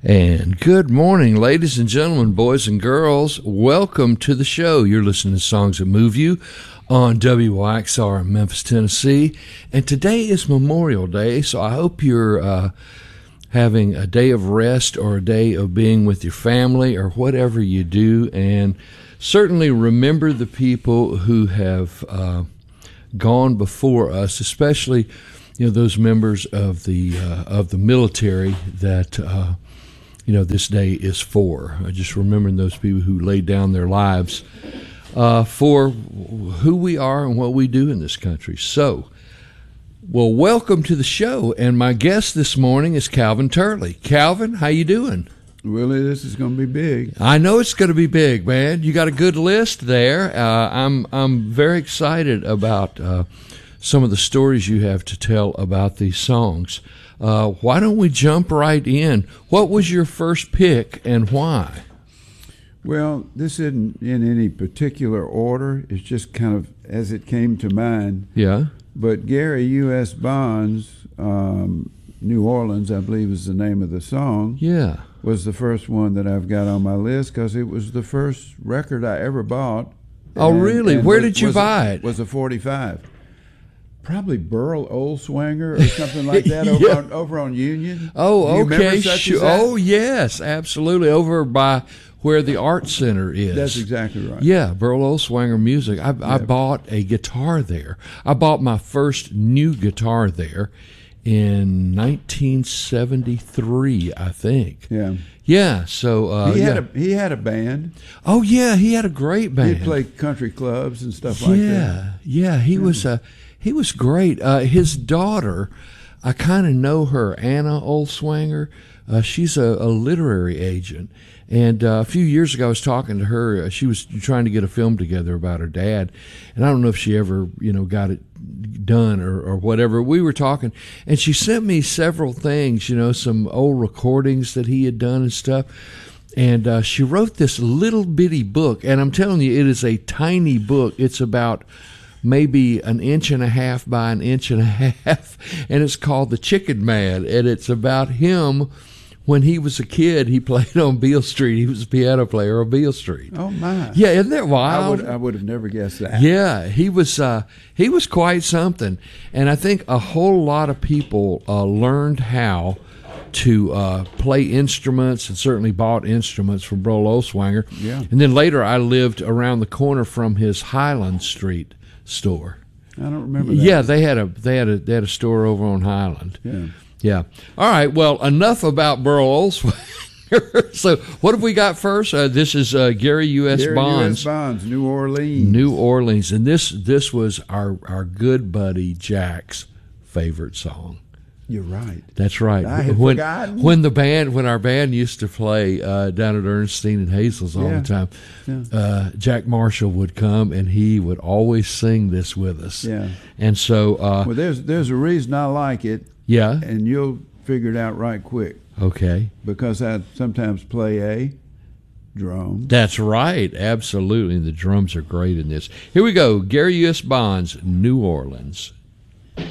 And good morning, ladies and gentlemen, boys and girls. Welcome to the show. You're listening to Songs That Move You on WYXR in Memphis, Tennessee. And today is Memorial Day, so I hope you're having a day of rest or a day of being with your family or whatever you do. And certainly remember the people who have gone before us, especially those members of the military that this day is for. Just remembering those people who laid down their lives for who we are and what we do in this country. So, well, welcome to the show, and my guest this morning is Calvin Turley. Calvin, how you doing? Willie, this is going to be big. I know it's going to be big, man. You got a good list there. I'm very excited about some of the stories you have to tell about these songs. Why don't we jump right in? What was your first pick and why? Well, this isn't in any particular order. It's just kind of as it came to mind. Yeah. But Gary U.S. Bonds, New Orleans, I believe is the name of the song. Yeah. Was the first one that I've got on my list because it was the first record I ever bought. Oh, really? Where did you buy it? Was a 45. Probably Burl Oldswanger or something like that over on Union. Oh, okay. Sure. Oh, yes, absolutely. Over by where the Art Center is. That's exactly right. Yeah, Burl Oldswanger Music. I bought a guitar there. I bought my first new guitar there in 1973, I think. Yeah. Yeah, so he had a band. Oh yeah, he had a great band. He'd play country clubs and stuff like that. Yeah, he was great. His daughter, I kind of know her, Anna Oldswanger. She's a literary agent. And a few years ago, I was talking to her. She was trying to get a film together about her dad. And I don't know if she ever, got it done or whatever. We were talking, and she sent me several things, some old recordings that he had done and stuff. And she wrote this little bitty book. And I'm telling you, it is a tiny book. It's about maybe 1.5 inches by 1.5 inches, and it's called The Chicken Man, and it's about him when he was a kid. He played on Beale Street. He was a piano player on Beale Street. Oh my! Yeah, isn't that wild? I would have never guessed that. Yeah, he was quite something, and I think a whole lot of people learned how to play instruments, and certainly bought instruments from Burl Oldswanger. Yeah, and then later I lived around the corner from his Highland Street store. I don't remember that. Yeah, they had a store over on Highland. Yeah. All right. Well, enough about Burl Oldswanger. So, what have we got first? This is Gary U.S. Bonds. Gary U.S. Bonds, New Orleans. New Orleans, and this was our good buddy Jack's favorite song. You're right. That's right. I had forgotten. When our band used to play down at Ernestine and Hazel's all the time, Jack Marshall would come and he would always sing this with us. Yeah. And so, well, there's a reason I like it. Yeah. And you'll figure it out right quick. Okay. Because I sometimes play a drum. That's right. Absolutely. The drums are great in this. Here we go. Gary U.S. Bonds, New Orleans.